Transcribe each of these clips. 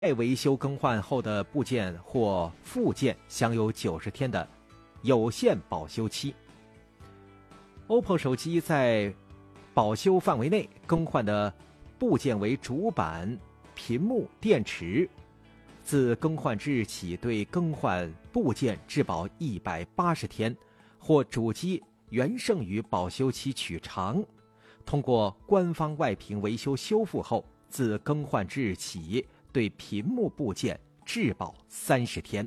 维修更换后的部件或附件享有90天的有限保修期。OPPO 手机在保修范围内更换的部件为主板、屏幕、电池，自更换之日起对更换部件质保180天，或主机原剩余保修期取长。通过官方外屏维修修复后，自更换之日起对屏幕部件质保30天。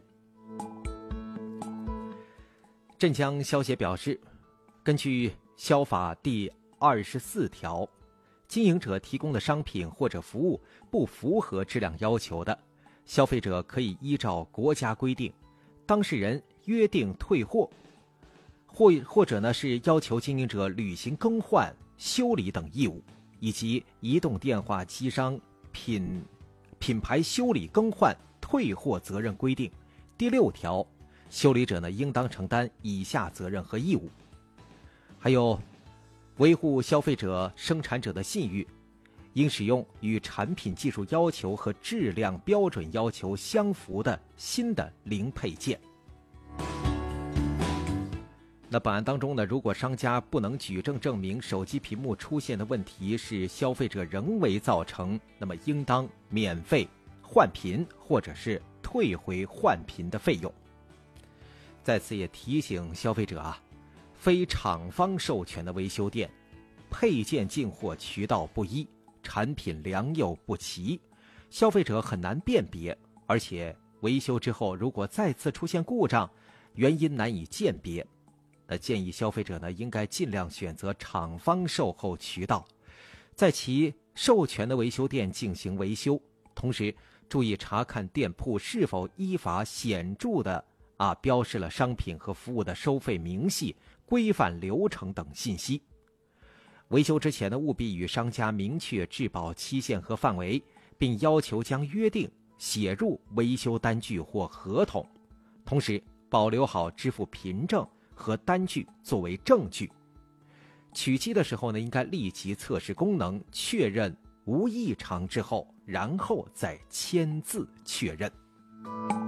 镇江消协表示，根据消法第24条，经营者提供的商品或者服务不符合质量要求的，消费者可以依照国家规定，当事人约定退货，或者是要求经营者履行更换、修理等义务，以及移动电话机商品牌修理更换退货责任规定第6条，修理者应当承担以下责任和义务。还有维护消费者、生产者的信誉，应使用与产品技术要求和质量标准要求相符的新的零配件。那本案当中呢，如果商家不能举证证明手机屏幕出现的问题是消费者人为造成，那么应当免费换屏或者是退回换屏的费用。在此也提醒消费者非厂方授权的维修店，配件进货渠道不一，产品良莠不齐，消费者很难辨别，而且维修之后如果再次出现故障，原因难以鉴别。建议消费者应该尽量选择厂方售后渠道，在其授权的维修店进行维修，同时注意查看店铺是否依法显著的标示了商品和服务的收费明细、规范流程等信息。维修之前务必与商家明确质保期限和范围，并要求将约定写入维修单据或合同，同时保留好支付凭证和单据作为证据。取机的时候应该立即测试功能，确认无异常之后，然后再签字确认。